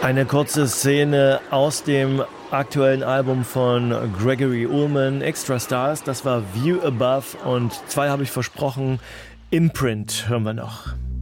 Eine kurze Szene aus dem aktuellen Album von Gregory Ullman, Extra Stars. Das war View Above und 2 habe ich versprochen. Imprint hören wir noch.